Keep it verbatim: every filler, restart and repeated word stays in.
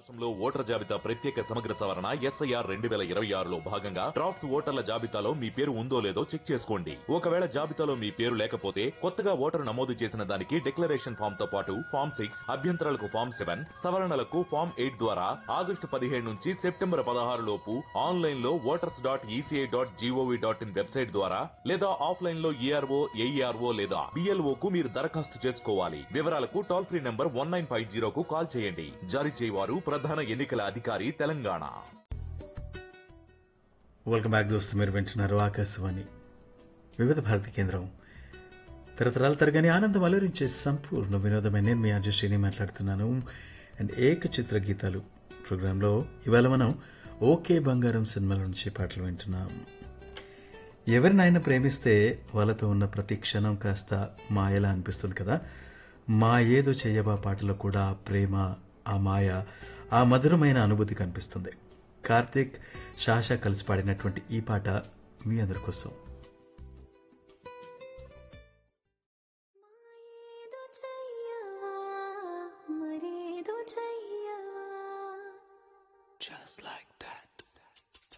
రాష్ట్రంలో ఓటర్ జాబితా ప్రత్యేక సమగ్ర సవరణ ఎస్ఐఆర్ రెండు వేల ఇరవై ఆరులో భాగంగా డ్రాఫ్ట్స్ ఓటర్ల జాబితాలో మీ పేరు ఉందో లేదో చెక్ చేసుకోండి. ఒకవేళ జాబితాలో మీ పేరు లేకపోతే కొత్తగా ఓటరు నమోదు చేసిన దానికి డిక్లరేషన్ ఫామ్ తో పాటు ఫామ్ సిక్స్ అభ్యంతరాలకు ఫామ్ సెవెన్ సవరణలకు ఫామ్ ఎయిట్ ద్వారా ఆగస్టు పదిహేడు నుంచి సెప్టెంబర్ పదహారు లోపు ఆన్లైన్ లో voters dot ECI dot GOV dot in website ద్వారా లేదా ఆఫ్లైన్ లో ఈఆర్ఓ ఏఈఆర్ఓ లేదా బిఎల్ఓ కు మీరు దరఖాస్తు చేసుకోవాలి. వివరాలకు toll free number one nine five జీరోకు call చేయండి. జారీ చేయవారు ప్రధాన ఎన్నికల అధికారి తెలంగాణ. వెల్కమ్ బ్యాక్ దోస్తు. మీరు వింటున్నారు ఆకాశవాణి వివిధ భారతి కేంద్రం. తరతరాల తరగని ఆనందం అలరించే సంపూర్ణ వినోదమైన నేను మీ అజశ్రీని మాట్లాడుతున్నాను. అండ్ ఏక చిత్ర గీతాలు ప్రోగ్రాంలో ఇవాళ మనం ఓకే బంగారం సినిమాల నుంచి పాటలు వింటున్నాం. ఎవరినైనా ప్రేమిస్తే వాళ్ళతో ఉన్న ప్రతి క్షణం కాస్త మాయలా అనిపిస్తుంది కదా. మా ఏదో చెయ్యవా పాటలో కూడా ఆ ప్రేమ, ఆ మాయ, ఆ మధురమైన అనుభూతి కనిపిస్తుంది. కార్తీక్, షాషా కలిసి పాడినటువంటి ఈ పాట మీ అందరి కోసం.